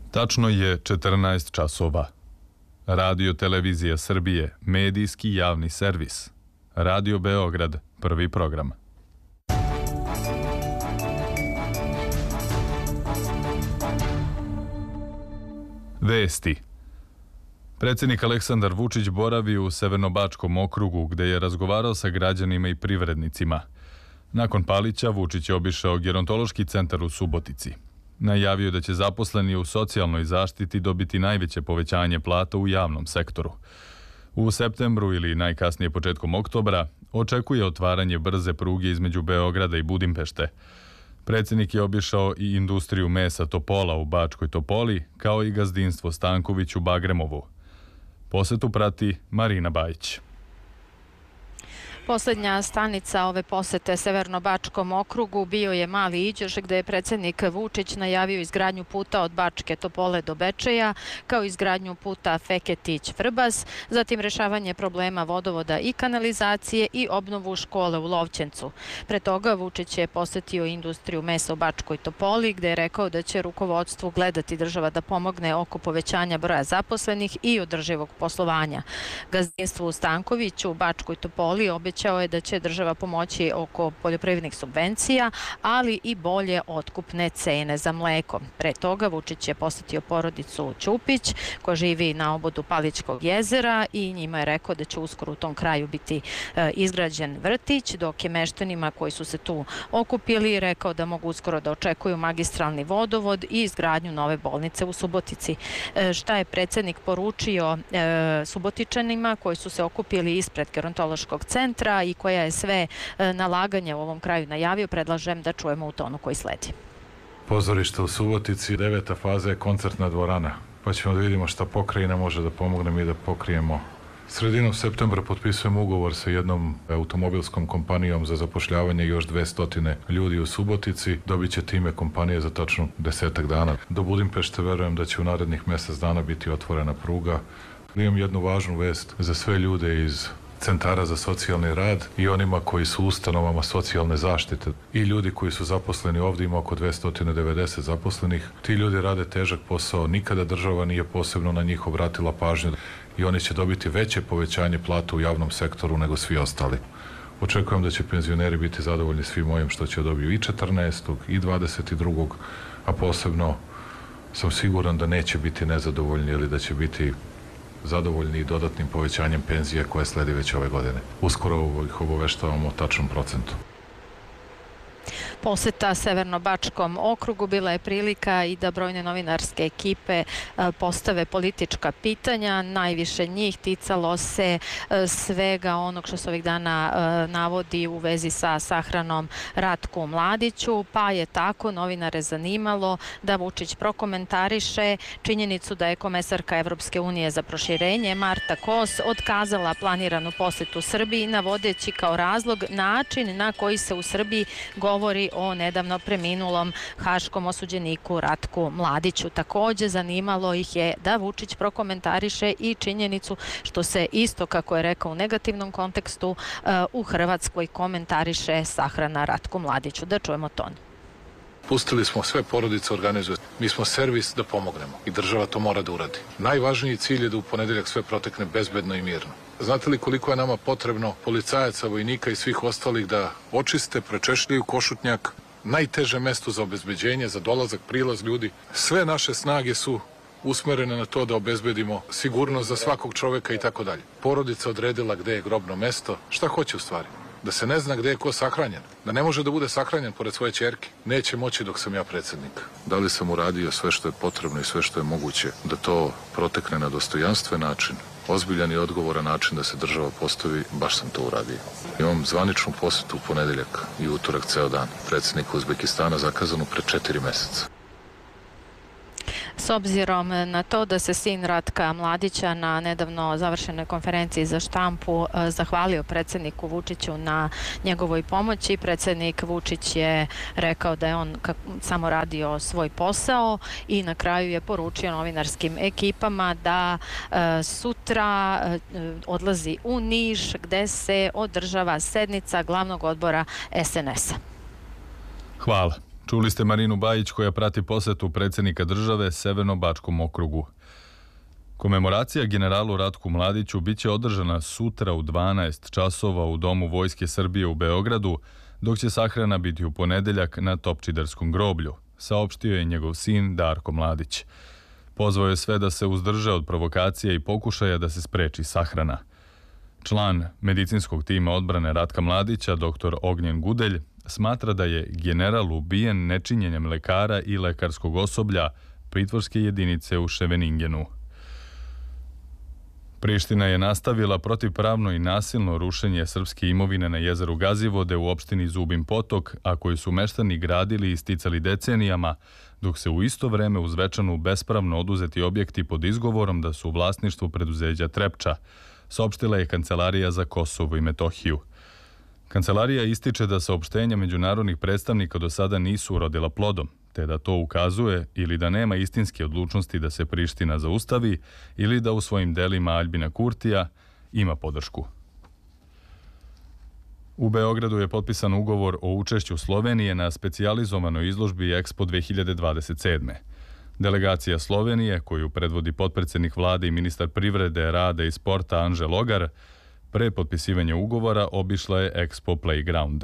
Tačno je 14 časova. Radio Televizija Srbije, medijski javni servis. Radio Beograd, prvi program. Vesti. Predsjednik Aleksandar Vučić boravi u Severnobačkom okrugu gde je razgovarao sa građanima i privrednicima. Nakon Palića, Vučić je obišao gerontološki centar u Subotici. Najavio da će zaposleni u socijalnoj zaštiti dobiti najveće povećanje plata u javnom sektoru. U septembru ili najkasnije početkom oktobra očekuje otvaranje brze pruge između Beograda i Budimpešte. Predsjednik je obišao i industriju mesa Topola u Bačkoj Topoli, kao i gazdinstvo Stanković u Bagremovu. Posetu prati Marina Bajić. Poslednja stanica ove posete Severnobačkom okrugu bio je Mali Iđoš, gde je predsjednik Vučić najavio izgradnju puta od Bačke Topole do Bečeja, kao izgradnju puta Feketić-Vrbas, zatim rešavanje problema vodovoda i kanalizacije i obnovu škole u Lovćencu. Pre toga Vučić je posetio industriju mesa u Bačkoj Topoli, gde je rekao da će rukovodstvu gledati država da pomogne oko povećanja broja zaposlenih i održivog poslovanja. Gazdinstvu Stankoviću u Bačkoj Topoli obećao je da će država pomoći oko poljoprivrednih subvencija, ali i bolje otkupne cene za mleko. Pre toga Vučić je posetio porodicu Ćupić, koja živi na obodu Palićkog jezera, i njima je rekao da će uskoro u tom kraju biti izgrađen vrtić, dok je meštanima koji su se tu okupili rekao da mogu uskoro da očekuju magistralni vodovod i izgradnju nove bolnice u Subotici. Šta je predsjednik poručio Subotičanima koji su se okupili ispred gerontološkog centra i koja je sve nalaganje u ovom kraju najavio, predlažem da čujemo u tonu koji sledi. Pozorište u Subotici, 9. faza je koncertna dvorana, pa ćemo da vidimo šta pokrajina može da pomogne mi da pokrijemo. Sredinom septembra potpisujemo ugovor sa jednom automobilskom kompanijom za zapošljavanje još 200 ljudi u Subotici. Dobit će time kompanije za tačno 10 dana. Do Budimpešte verujem da će u narednih mjesec dana biti otvorena pruga. Imam jednu važnu vest za sve ljude iz centara za socijalni rad i onima koji su u ustanovama socijalne zaštite. I ljudi koji su zaposleni ovdje, ima oko 290 zaposlenih. Ti ljudi rade težak posao, nikada država nije posebno na njih obratila pažnju i oni će dobiti veće povećanje plata u javnom sektoru nego svi ostali. Očekujem da će penzioneri biti zadovoljni svim ovim što će dobiju i 14. i 22. a posebno sam siguran da neće biti nezadovoljni ili da će biti zadovoljni i dodatnim povećanjem penzije koje sledi već ove godine. Uskoro ih obaveštavamo o tačnom procentu. Poseta Severnobačkom okrugu bila je prilika i da brojne novinarske ekipe postave politička pitanja. Najviše njih ticalo se svega onog što se ovih dana navodi u vezi sa sahranom Ratku Mladiću, pa je tako novinare zanimalo da Vučić prokomentariše činjenicu da je komesarka Evropske unije za proširenje Marta Kos otkazala planiranu posetu Srbiji, navodeći kao razlog način na koji se u Srbiji govori o nedavno preminulom haškom osuđeniku Ratku Mladiću. Takođe, zanimalo ih je da Vučić prokomentariše i činjenicu što se isto, kako je rekao u negativnom kontekstu, u Hrvatskoj komentariše sahrana Ratku Mladiću. Da čujemo ton. Pustili smo sve porodice organizuje. Mi smo servis da pomognemo i država to mora da uradi. Najvažniji cilj je da u ponedeljak sve protekne bezbedno i mirno. Znate li koliko je nama potrebno policajaca, vojnika i svih ostalih da očiste, prečešljaju Košutnjak, najteže mesto za obezbeđenje, za dolazak, prilaz ljudi. Sve naše snage su usmerene na to da obezbedimo sigurnost za svakog čoveka i tako dalje. Porodica odredila gde je grobno mesto. Šta hoće u stvari? Da se ne zna gde je ko sahranjen. Da ne može da bude sahranjen pored svoje ćerke. Neće moći dok sam ja predsjednik. Da li sam uradio sve što je potrebno i sve što je moguće da to protekne na dostojanstven način, ozbiljan i odgovoran način da se država postavi, baš sam to uradio. Imam zvaničnu posetu u ponedeljak i utorak ceo dan. Predsjednika Uzbekistana zakazanu pre 4 meseca. S obzirom na to da se sin Ratka Mladića na nedavno završenoj konferenciji za štampu zahvalio predsjedniku Vučiću na njegovoj pomoći, predsjednik Vučić je rekao da je on samo radio svoj posao i na kraju je poručio novinarskim ekipama da sutra odlazi u Niš gde se održava sednica glavnog odbora SNS-a. Hvala. Čuli ste Marinu Bajić koja prati posetu predsjednika države Severno-bačkom okrugu. Komemoracija generalu Ratku Mladiću biće održana sutra u 12 časova u Domu Vojske Srbije u Beogradu, dok će sahrana biti u ponedeljak na Topčiderskom groblju, saopštio je njegov sin Darko Mladić. Pozvao je sve da se uzdrže od provokacija i pokušaja da se spreči sahrana. Član medicinskog tima odbrane Ratka Mladića, dr. Ognjen Gudelj, smatra da je general ubijen nečinjenjem lekara i lekarskog osoblja pritvorske jedinice u Ševeningenu. Priština je nastavila protivpravno i nasilno rušenje srpske imovine na jezeru Gazivode u opštini Zubin Potok, a koji su meštani gradili i sticali decenijama, dok se u isto vreme u Zvečanu bespravno oduzeti objekti pod izgovorom da su u vlasništvu preduzeća Trepča, saopštila je Kancelarija za Kosovo i Metohiju. Kancelarija ističe da saopštenja međunarodnih predstavnika do sada nisu urodila plodom, te da to ukazuje ili da nema istinske odlučnosti da se Priština zaustavi ili da u svojim delima Aljbina Kurtija ima podršku. U Beogradu je potpisan ugovor o učešću Slovenije na specijalizovanoj izložbi Expo 2027. Delegacija Slovenije, koju predvodi potpredsjednik vlade i ministar privrede, rada i sporta Anže Logar, pre potpisivanja ugovora obišla je Expo Playground.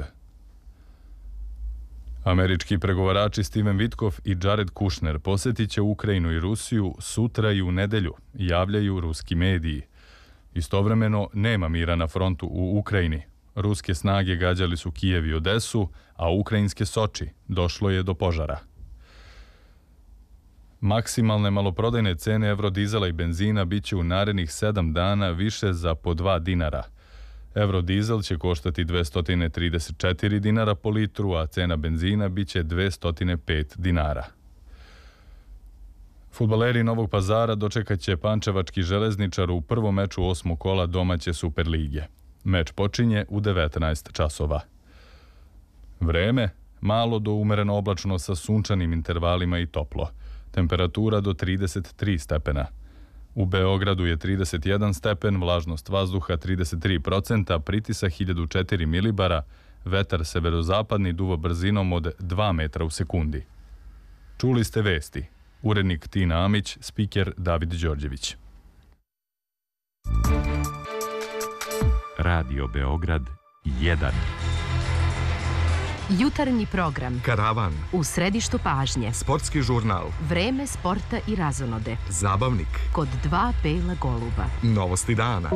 Američki pregovarači Steven Witkoff i Jared Kushner posjetit će Ukrajinu i Rusiju sutra i u nedelju, javljaju ruski mediji. Istovremeno nema mira na frontu u Ukrajini. Ruske snage gađali su Kijev i Odesu, a ukrajinske Soči došlo je do požara. Maksimalne maloprodajne cene eurodizela i benzina biće u narednih 7 dana više za po 2 dinara. Eurodizel će koštati 234 dinara po litru, a cena benzina biće 205 dinara. Fudbaleri Novog Pazara dočekat će pančevački Železničar u prvom meču 8. kola domaće Superlige. Meč počinje u 19 časova. Vreme, malo do umereno oblačno sa sunčanim intervalima i toplo. Temperatura do 33 stepena. U Beogradu je 31 stepen, vlažnost vazduha 33%, pritisak 1004 milibara, vetar severozapadni duva brzinom od 2 metra u sekundi. Čuli ste vesti. Urednik Tina Amić, spiker David Đorđević. Radio Beograd 1. Jutarnji program. Karavan. U središtu pažnje. Sportski žurnal. Vreme sporta i razonode. Zabavnik. Kod 2 bela goluba. Novosti dana.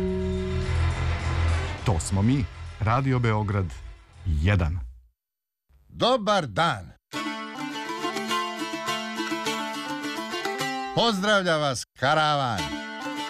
To smo mi. Radio Beograd 1. Dobar dan. Pozdravlja vas Karavan.